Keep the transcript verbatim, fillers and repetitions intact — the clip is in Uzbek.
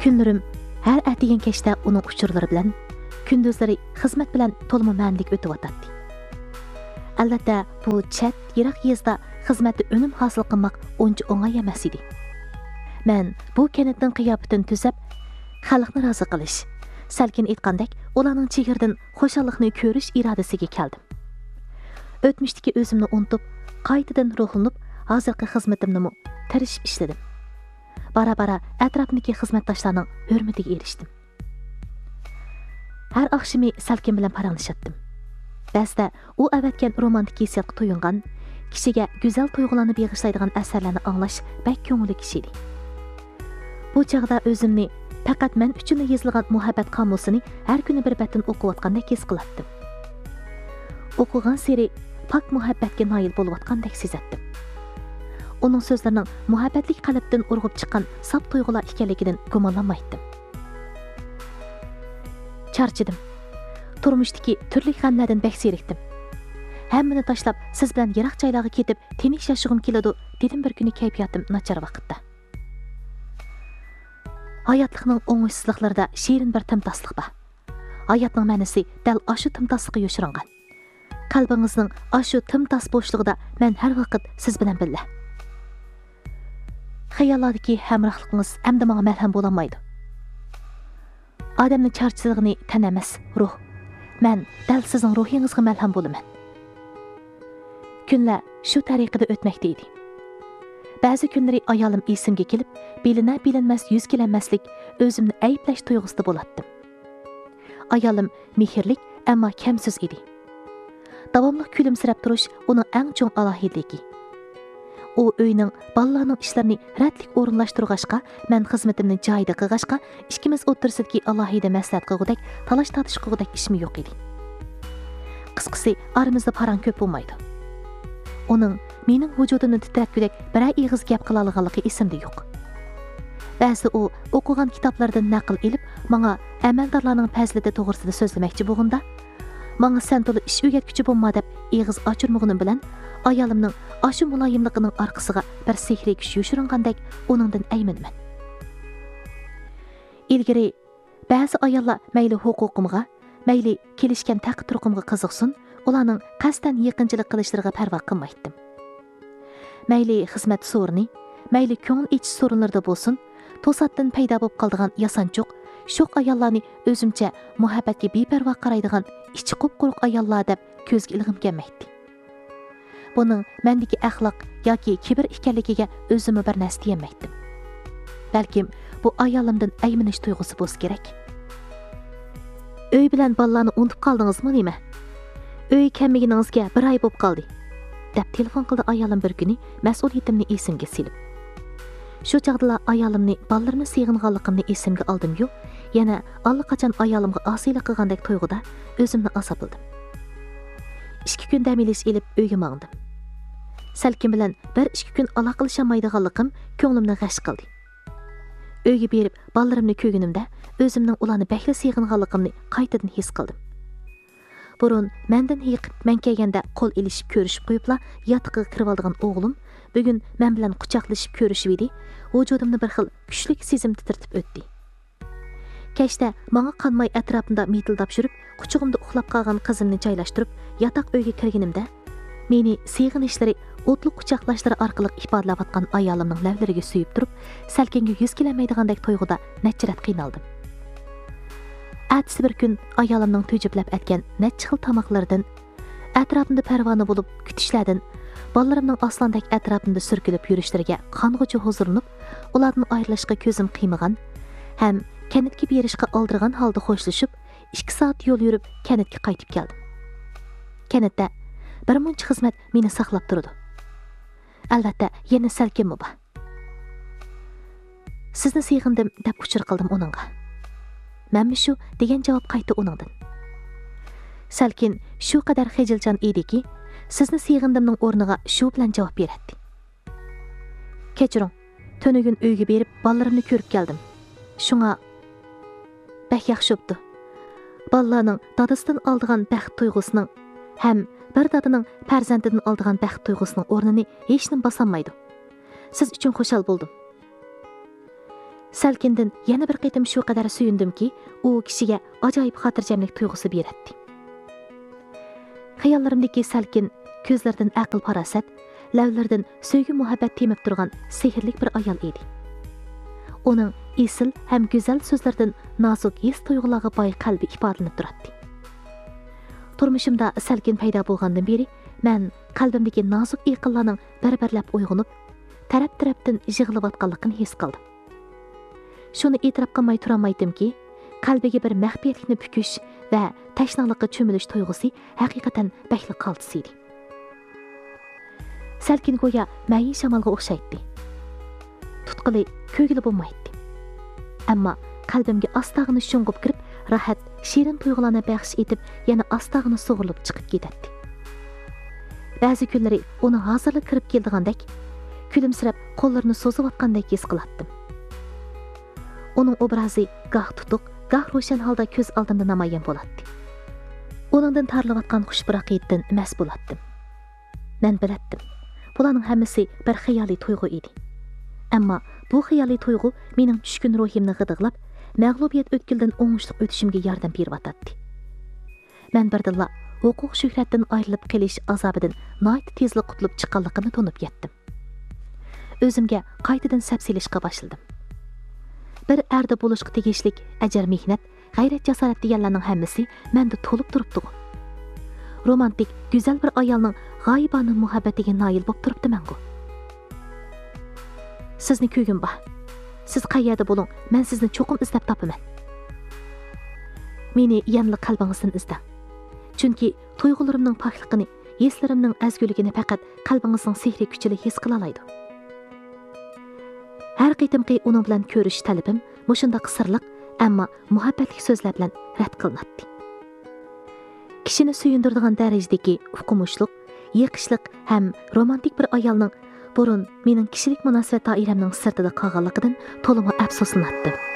Kunlarim har atigan kechda uning uchurlari bilan, kunduzlari xizmat bilan to'lma ma'nilik o'tib o'tadi. Albatta, bu chat yiroq yezda xizmatda unum hosil qilmoq uncha o'ng'ay emas edi. Men bu kanatning qiyofatini tuzab, xalqni rozi qilish, salkin aytgandek, ularning chegirdan xo'shallikni ko'rish irodasiga keldim. O'tmishdagi o'zimni unutib, qaytadan ruhlanib, hozirgi xizmatimni tirishib ishladim. Bara-bara atrofimdagi xizmatdoshlarning hurmatiga erishdim. Har oqshimi salkin bilan paranglashdim. Ba'zida u avatgan romantik hissiyotga to'yingan, kishiga go'zal tuyg'ularni beg'ishlaydigan asarlarni anglash bak ko'ngilli kishi edi. Bu chaqda o'zimni faqat men uchun yozilgan muhabbat qomusini har kuni bir batdan o'qiyotgandek his qilardim. O'qigan sari pak muhabbatga noil bo'layotgandek sezatdim. Uning so'zlarining muhabbatlik qalbdan urg'ib chiqqan saf tuyg'ular ekanligidan gumonlanmaydim. Charchadim. Turmushdagi turli g'amlardan bak zerikdim. Hammani tashlab siz bilan yiroq joylarga ketib tinish yashag'im keladi, dedim bir kuni kayfiyatim nachar vaqtda. Hayotlikning o'ng'ishsizliklarida shirin bir timtaslik bor. Hayotning ma'nosi dal ashu timtaslikqa yoshiringan. Qalbingizning ashu timtas bo'shlig'ida men har vaqt siz bilan birga. Xayollardagi hamrohligingiz hamda menga malham bo'lamaydi. Odamning charchlig'ini tan emas, ruh. Men dal sizning ruhingizga malham bo'laman. Kunlar shu tariqada o'tmoqda edi. Ba'zi kunlari ayolim esimga kelib, bilina bilinmas yuz kelanmaslik, o'zimni ayblash tuyg'usida bo'latdim. Ayolim mehrlik, ammo kamsiz edi. Davomli kulimsirab turish uning eng cho'ng alohidligi. U uyning bolalarning ishlarini ratlik o'rinlashtirg'ashqa, men xizmatimni joyida qilg'ashqa, ikkimiz o'tirsidagi alohida maslahat qilg'udak, talash tortish qilg'udak ishim yo'q edi. Qisqasi, aramizda paran ko'p bo'lmaydi. Uning mening vujudimni titratgudek biror ig'iz gap qila olganligi esimda yo'q. Ba'zi u o'qigan kitoblardan naql elib, menga amaldorlarning fazilati to'g'risida so'zlamoqchi bo'lganda, menga sen to'la ish o'rgatguchi bo'lma deb ig'iz ochirmog'inim bilan ayolimning ashu muloyimligining orqasiga bir sehriy kuch yoshiringandek uningdan aymanman. Ilgari ba'zi ayollar mayli huquqimga, mayli kelishgan taqdir-turqimga qiziqsin, ularning qasdan yaqinchilik qilishlariga parvo qilmaydim. Mayli xizmat so'rini, mayli ko'ngil ichish so'rinlarida bo'lsin, to'satdan paydo bo'lib qoladigan yasanchoq, sho'q ayollarni o'zimcha muhabbatga beparvo qaraydigan ichi qop-quruq ayollar deb ko'zga ilg'im kelmaydi. Buning mendagi axloq yoki kibr ekanligiga o'zimni bir narsa deyamaydim. Balkim bu ayolimdan aymanish tuyg'usi bo'lsa kerak. Uy bilan bolalarni unutib qoldingizmi nima? Uy kelmaganingizga bir oy bo'lib qoldi, deb telefon qildi ayolim bir kuni mas'uliyatimni esimga silib. Shu chaqda ayolimni bolalarimni seg'inganligimni esimga oldim-yu, yana allaqachon ayolimga osiylik qilgandek tuyg'uda o'zimni azobldim. ikki kun dam olish elib uyga mangdim. Salkin bilan bir ikki kun aloqalashamaydiganligim ko'nglimni g'ash qildi. Uyga berib bolalarimni ko'rganimda o'zimning ularni bakla seg'inganligimni qaytadan his qildim. Burun mendan yiqib men kelganda qo'l ilishib ko'rishib qo'yibla yotiqqa kirib olgan o'g'lim bugun men bilan quchoqlashib ko'rishib edi, vujudimni bir xil kuchli sezim titirtib o'tdi. Kechda menga qanmay atrofimda mitildab yurib, quchog'imda uxlab qolgan qizimni joylashtirib, yotoq uyga kirganimda meni seg'inishlari, o'tli quchoqlashlari orqali ifodalayotgan ayolimning lavlariga suyib turib, salkinga yuz kelmaydigandek tuyg'uda nechirat qiynaldim. Atsi bir kun ayolimning to'jiblab aytgan necha xil tamoqlardan, atrofimda parvona bo'lib kutishlardan, bolalarimning oslandek atrofimda surkilib yurishlariga qong'uchi huzurlanib, ulardan ayrilishga ko'zim qiymagan, ham kanatga berishga oldirgan holda xo'shlashib, ikki soat yo'l yurib kanatga qaytib keldim. Kanatda bir muncha xizmat meni saqlab turdi. Albatta, yana salkinmi bor. Sizni seg'indim deb uchur qildim uningga. Menmi shu degan javob qaytdi uningdan. Salkin shu qadar xijiljon ediki, sizni seg'indimning o'rniga shu bilan javob beradi. Kechiring, tunugun uyga berib bolalarimni ko'rib keldim. Shunga bak yaxshi bo'pti. Bolalarning dadasidan oldigan baxt tuyg'usining ham bir dadaning farzandidan oldigan baxt tuyg'usining o'rnini hech nim bosolmaydi. Siz uchun xushal bo'ldim. Salkindan yana bir qitim shu qadar suyundimki, u kishiga ajoyib xotirjamlik tuyg'usi beradi. Xayollarimdagi Salkin ko'zlaridan aql farosat, lavlaridan sevgi muhabbat temib turgan sehrli bir ayol edi. Uning esil ham go'zal so'zlaridan nozik his tuyg'ularga boy qalbi ifodalanib turadi. Turmushimda Salkin paydo bo'lgandan beri men qalbimdagi nozik iqillarning barbarlab uyg'onib, taraf-tarafdan yig'layotganligini his qildim. Shuni e'tirof qilmay turolmaydimki, qalbiga bir maxfiyatlikni pukish va tashnalikqa cho'milish tuyg'usi haqiqatan bakli qaltis edi. Salkin go'yo mayin shamolga o'xshaydi. Tutqili ko'gili bo'lmaydi. Ammo qalbimga astag'ini sho'ng'ib kirib, rahat, shirin tuyg'ularni baxsh etib, yana astag'ini sug'urib chiqib ketadi. Ba'zi kunlari uni hozirlik kirib keldigandek, kulimsirab qo'llarini so'zayotgandek his qilardim. Uning obrazi goh tutuq, goh ro'shan holda ko'z oldimda namoyon bo'ladi. Uningdan tarlayotgan xushbiroqiyatdan mast bo'lardim. Men bilardim. Bularning hammasi bir xiyoliy tuyg'u edi. Ammo bu xiyoliy tuyg'u mening tushkun ruhimni g'idiqlab, mag'lubiyat o'tkildan o'ngishli o'tishimga yordam berib Men birdilla huquq shuhratdan ayrilib qelish azobidan nihoyat tezlik qutulib chiqqanligimni tunib yetdim. O'zimga qaytadan sapsilishga boshladim. Bir erda bo'lishga tegishlik ajar mehnat, g'ayrat jasorat deganlarning hammasi menda to'lib turibdi. Romantik, go'zal bir ayolning g'oyibona muhabbatiga noil bo'lib turibdi-man-ku. Sizni ko'gim bor. Siz qayerda bo'ling, men sizni cho'qim izlab topaman. Meni yanli qalbingizdan izlang. Chunki tuyg'ularimning pokligini, hislarimning azguligini faqat qalbingizning sehri kuchli his qila oladi. Har qitimki uning bilan ko'rish talabim mushunda qisirliq, ammo muhabbatli so'zlar bilan rad qilinadi. Kishini suyundiradigan darajadagi uqumushliq, yiqishliq ham romantik bir ayolning burun mening kishilik munosabat doiramning sirtida qolganligidan to'liq afsuslandim.